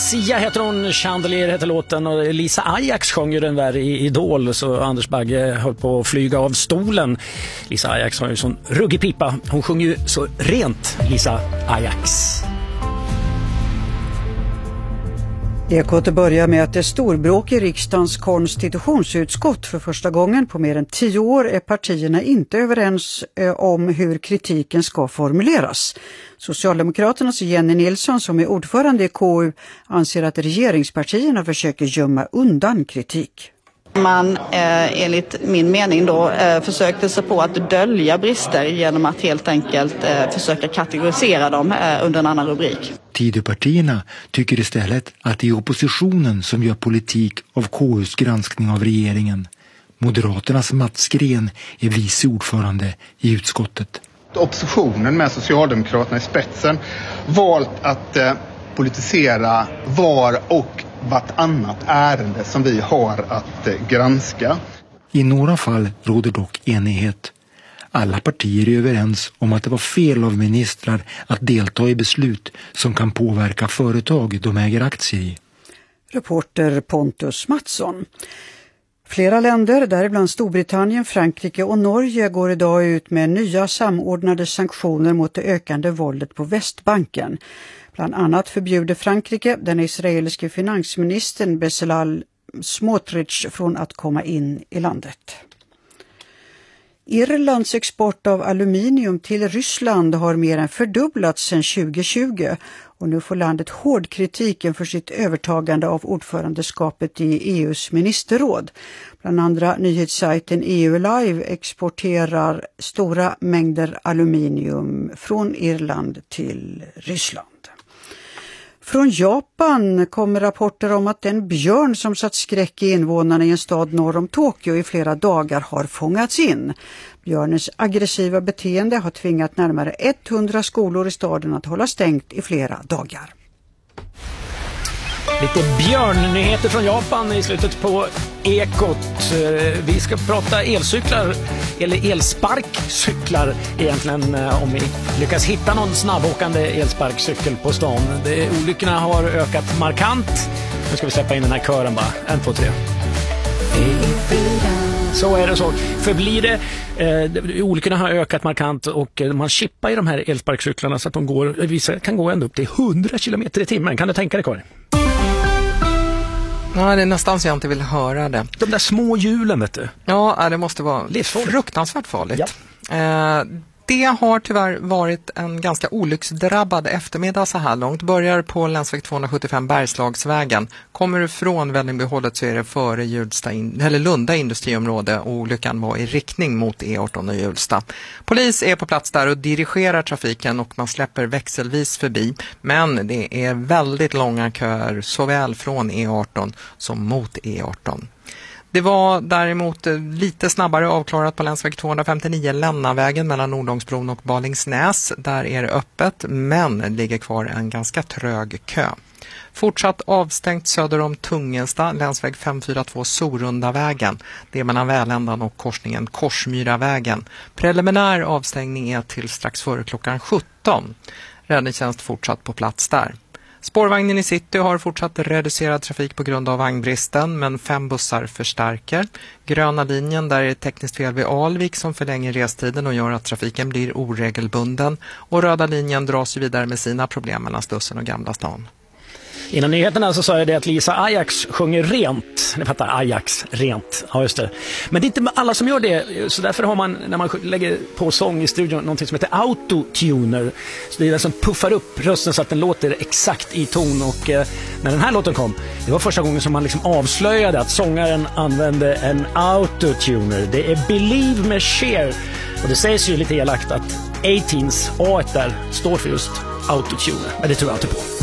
Sia heter hon, Chandelier heter låten och Lisa Ajax sjöng ju den där i Idol, så Anders Bagge höll på att flyga av stolen. Lisa Ajax har ju sån ruggig pipa. Hon sjunger ju så rent, Lisa Ajax. Ekot börjar med att det är storbråk i riksdagens konstitutionsutskott. För första gången på mer än 10 år är partierna inte överens om hur kritiken ska formuleras. Socialdemokraternas Jenny Nilsson, som är ordförande i KU, anser att regeringspartierna försöker gömma undan kritik. Man enligt min mening då försökte sig på att dölja brister genom att helt enkelt försöka kategorisera dem under en annan rubrik. Tidöpartierna tycker istället att det är oppositionen som gör politik av KUs granskning av regeringen. Moderaternas Mats Green är vice ordförande i utskottet. Oppositionen med Socialdemokraterna i spetsen valt att politisera var och vartannat ärende som vi har att granska. I några fall råder dock enighet. Alla partier är överens om att det var fel av ministrar att delta i beslut som kan påverka företag de äger aktier i. Reporter Pontus Mattsson. Flera länder, däribland Storbritannien, Frankrike och Norge, går idag ut med nya samordnade sanktioner mot det ökande våldet på Västbanken. Bland annat förbjuder Frankrike den israeliske finansministern Bezalel Smotrich från att komma in i landet. Irlands export av aluminium till Ryssland har mer än fördubblats sedan 2020 och nu får landet hård kritiken för sitt övertagande av ordförandeskapet i EUs ministerråd. Bland andra nyhetssajten EU Live exporterar stora mängder aluminium från Irland till Ryssland. Från Japan kommer rapporter om att den björn som satt skräck i invånarna i en stad norr om Tokyo i flera dagar har fångats in. Björnens aggressiva beteende har tvingat närmare 100 skolor i staden att hålla stängt i flera dagar. Lite björnnyheter från Japan i slutet på Ekot. Vi ska prata elcyklar, eller elsparkcyklar egentligen, om vi lyckas hitta någon snabbåkande elsparkcykel på stan. Olyckorna har ökat markant. Nu ska vi släppa in den här kören bara. 1, 2, 3. Så är det så. Förblir det. Olyckorna har ökat markant och man chippar i de här elsparkcyklarna så att de går, vissa kan gå ända upp till 100 km i timmen. Kan du tänka dig, Karin? Ja, det är nästan så jag inte vill höra det. De där små hjulen, vet du. Ja, det måste vara fruktansvärt farligt. Ja. Det har tyvärr varit en ganska olycksdrabbad eftermiddag så här långt. Börjar på länsväg 275 Bergslagsvägen. Kommer du från Vällingbyhållet så är det före Lunda industriområde och olyckan var i riktning mot E18 och Hjulsta. Polis är på plats där och dirigerar trafiken och man släpper växelvis förbi. Men det är väldigt långa köer såväl från E18 som mot E18. Det var däremot lite snabbare avklarat på länsväg 259 Lännavägen mellan Nordångsbron och Balingsnäs. Där är det öppet men ligger kvar en ganska trög kö. Fortsatt avstängt söder om Tungelsta, länsväg 542 Sorundavägen. Det är mellan Väländan och korsningen Korsmyravägen. Preliminär avstängning är till strax före klockan 17. Räddningstjänst fortsatt på plats där. Spårvagnen i City har fortsatt reducerad trafik på grund av vagnbristen, men 5 bussar förstärker. Gröna linjen, där är det tekniskt fel vid Alvik som förlänger restiden och gör att trafiken blir oregelbunden. Och röda linjen dras vidare med sina problem mellan Stussen och Gamla stan. Innan nyheterna så sa jag det att Lisa Ajax sjunger rent. Ni fattar, Ajax, rent. Ja, just det. Men det är inte alla som gör det. Så därför har man, när man lägger på sång i studion, någonting som heter autotuner. Så det är det som puffar upp rösten så att den låter exakt i ton. Och när den här låten kom, det var första gången som man liksom avslöjade att sångaren använde en autotuner. Det är Believe med Cher. Och det sägs ju lite elakt att 18s, A där, står för just autotuner. Men det tror jag inte på.